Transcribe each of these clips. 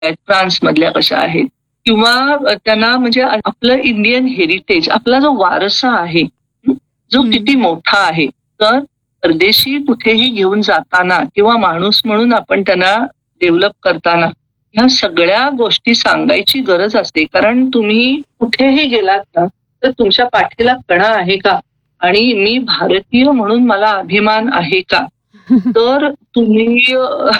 आहेत, फ्रान्समधल्या कशा आहेत किंवा त्यांना म्हणजे आपलं इंडियन हेरिटेज, आपला जो वारसा आहे, जो किती मोठा आहे. तर परदेशी कुठेही घेऊन जाताना किंवा माणूस म्हणून आपण त्यांना डेव्हलप करताना ह्या सगळ्या गोष्टी सांगायची गरज असते. कारण तुम्ही कुठेही गेलात ना, तर तुमच्या पाठीला कणा आहे का? आणि मी भारतीय म्हणून मला अभिमान आहे का? तर तुम्ही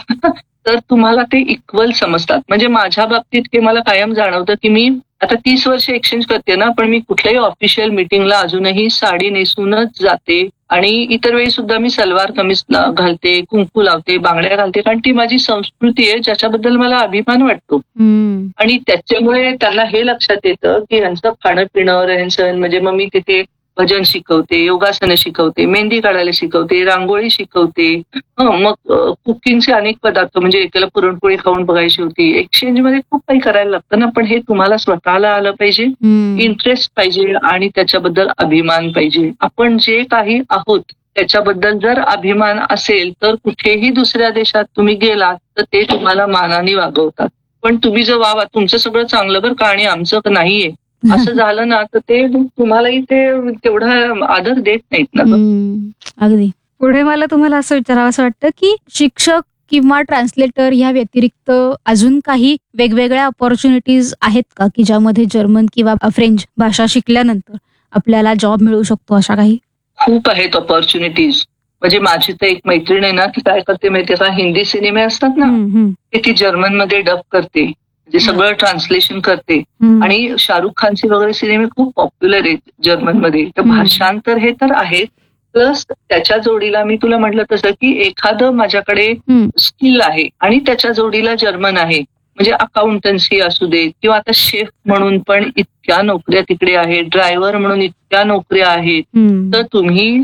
तर तुम्हाला ते इक्वल समजतात. म्हणजे माझ्या बाबतीत हे मला कायम जाणवतं, की मी आता 30 वर्ष एक्सचेंज करते ना, पण मी कुठल्याही ऑफिशियल मीटिंगला अजूनही साडी नेसूनच जाते आणि इतर वेळी सुद्धा मी सलवार कमीज घालते, कुंकू लावते, बांगड्या घालते, कारण ती माझी संस्कृती आहे ज्याच्याबद्दल मला अभिमान वाटतो. आणि त्याच्यामुळे त्यांना हे लक्षात येतं, की ह्यांचं खाणं पिणं रहन म्हणजे मग मी तिथे भजन शिकवते, योगासनं शिकवते, मेहंदी काढायला शिकवते, रांगोळी शिकवते. मग कुकिंगचे अनेक पदार्थ म्हणजे एकाला पुरणपोळी खाऊन बघायची होती. एक्सचेंजमध्ये खूप काही करायला लागतं ना, पण हे तुम्हाला स्वतःला आलं पाहिजे, इंटरेस्ट पाहिजे आणि त्याच्याबद्दल अभिमान पाहिजे. आपण जे काही आहोत त्याच्याबद्दल जर अभिमान असेल तर कुठेही दुसऱ्या देशात तुम्ही गेलात तर ते तुम्हाला मानाने वागवतात. पण तुम्ही जर वावा तुमचं सगळं चांगलं बरं का आणि आमचं नाहीये असं झालं ना, तर ते तुम्हालाही ते तेवढा आदर देत नाहीत ना. अगदी. पुढे मला तुम्हाला असं विचारावंसं वाटतं, की शिक्षक किंवा ट्रान्सलेटर ह्या व्यतिरिक्त अजून काही वेगवेगळ्या अपॉर्च्युनिटीज आहेत का, की ज्यामध्ये जर्मन किंवा फ्रेंच भाषा शिकल्यानंतर आपल्याला जॉब मिळू शकतो, अशा काही? खूप आहेत अपॉर्च्युनिटीज. म्हणजे माझी तर एक मैत्रीण आहे ना, ती काय करते माहितीये का, हिंदी सिनेमे असतात ना, ते ती जर्मनमध्ये डब करते. म्हणजे सगळं ट्रान्सलेशन करते. आणि शाहरुख खानचे वगैरे सिनेमे खूप पॉप्युलर आहेत जर्मनमध्ये. तर भाषांतर हे तर आहेत. प्लस त्याच्या जोडीला मी तुला म्हटलं तसं की एखादं माझ्याकडे स्किल आहे आणि त्याच्या जोडीला जर्मन आहे. म्हणजे अकाउंटन्सी असू देत किंवा आता शेफ म्हणून पण इतक्या नोकऱ्या तिकडे आहेत, ड्रायव्हर म्हणून इतक्या नोकऱ्या आहेत. तर तुम्ही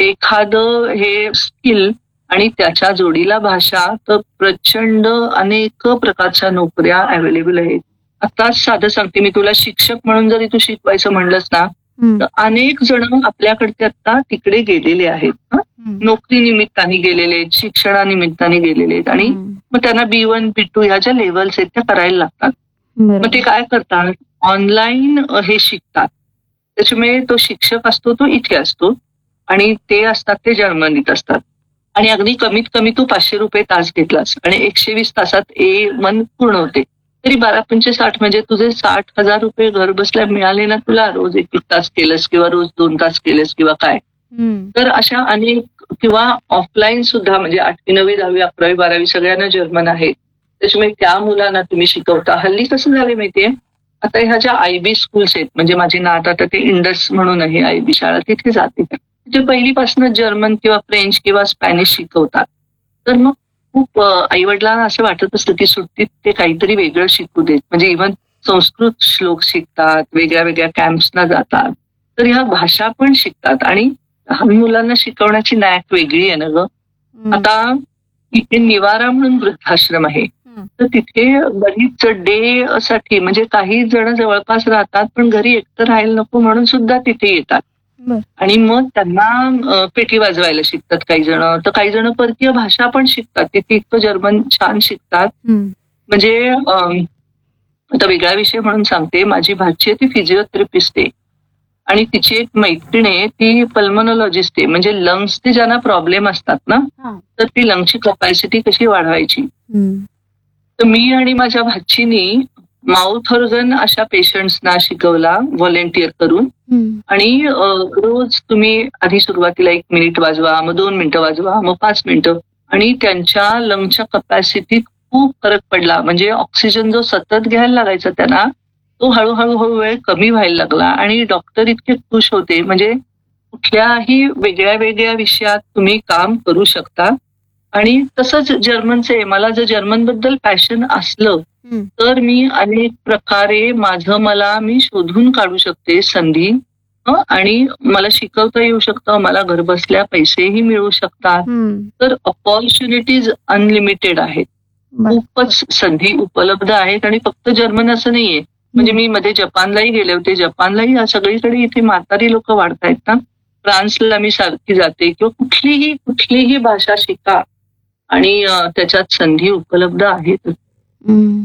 एखादं हे स्किल आणि त्याच्या जोडीला भाषा, तर प्रचंड अनेक प्रकारच्या नोकऱ्या अवेलेबल आहेत. आता साधं सांगते मी तुला, शिक्षक म्हणून जरी तू शिकवायचं म्हणलंस ना, तर अनेक जण आपल्याकडचे आता तिकडे गेलेले आहेत. नोकरी निमित्ताने गेलेले आहेत, शिक्षणानिमित्ताने गेलेले आहेत आणि मग त्यांना B1, B2 ह्या ज्या लेव्हल्स आहेत त्या करायला लागतात. मग ते काय करतात, ऑनलाईन हे शिकतात. त्याच्यामुळे तो शिक्षक असतो तो इथे असतो आणि ते असतात ते जर्मनीत असतात. आणि अगदी कमीत कमी तू 500 रुपये तास घेतलास आणि 120 तासात A1 पूर्ण होते. तरी 12×5 = 60 म्हणजे तुझे 60,000 रुपये घर बसल्या मिळाले ना तुला, रोज 1 तास केलंस किंवा रोज 2 तास केलंस किंवा काय. तर अशा अनेक किंवा ऑफलाईन सुद्धा म्हणजे 8वी, 9वी, 10वी, 11वी, 12वी सगळ्यांना जर्मन आहेत. त्याच्यामुळे त्या मुलांना तुम्ही शिकवता. हल्ली कसं झालंय माहितीये, आता ह्या ज्या IB स्कूल्स आहेत, म्हणजे माझी नात आता ते इंडस म्हणून आहे IB शाळा, तिथे जाते. ते पहिलीपासूनच जर्मन किंवा फ्रेंच किंवा स्पॅनिश शिकवतात. तर मग खूप आईवडिलांना असं वाटत असतं की सुट्टीत ते काहीतरी वेगळं शिकू देत. म्हणजे इव्हन संस्कृत श्लोक शिकतात, वेगळ्या वेगळ्या कॅम्प्सना जातात. तर ह्या भाषा पण शिकतात आणि लहान मुलांना शिकवण्याची नॅक वेगळी आहे ना ग. आता इथे निवारा म्हणून वृद्धाश्रम आहे. तर तिथे बरीच डे साठी म्हणजे काही जण जवळपास राहतात, पण घरी एकटं राहायला नको म्हणून सुद्धा तिथे येतात. आणि मग त्यांना पेटी वाजवायला शिकतात काही जण, तर काही जण परकीय भाषा पण शिकतात. तिथे इतकं जर्मन छान शिकतात. म्हणजे आता वेगळा विषय म्हणून सांगते, माझी भाची आहे ती फिजिओथेरपिस्ट आहे आणि तिची एक मैत्रीण आहे ती पल्मोनॉलॉजिस्ट आहे. म्हणजे लंग्सचे ज्यांना प्रॉब्लेम असतात ना, तर ती लंग्सची कपॅसिटी कशी वाढवायची. तर मी आणि माझ्या भाचीनी माउथ ऑर्गन अशा पेशंट्सना शिकवला व्हॉलेंटिअर करून. आणि रोज तुम्ही आधी सुरुवातीला 1 मिनिट वाजवा, मग 2 मिनिटं वाजवा, मग 5 मिनिटं. आणि त्यांच्या लंगच्या कपॅसिटीत खूप फरक पडला. म्हणजे ऑक्सिजन जो सतत घ्यायला लागायचा त्यांना, तो हळूहळू वेळ कमी व्हायला लागला आणि डॉक्टर इतके खुश होते. म्हणजे कुठल्याही वेगळ्या वेगळ्या विषयात तुम्ही काम करू शकता. आणि तसंच जर्मनचं आहे. मला जर जर्मनबद्दल पॅशन असलं तर मी अनेक प्रकारे मी शोधून काढू शकते संधी. आणि मला शिकवता येऊ शकतं, मला घर बसल्या पैसेही मिळू शकतात. तर अपॉर्च्युनिटीज अनलिमिटेड आहेत. खूपच संधी उपलब्ध आहेत आणि फक्त जर्मन असं नाहीये. म्हणजे मी मध्ये जपानलाही गेले होते. जपानलाही सगळीकडे इथे म्हातारी लोक वाढतायत ना. फ्रान्सला मी सारखी जाते. किंवा कुठलीही भाषा शिका आणि त्याच्यात संधी उपलब्ध आहेत.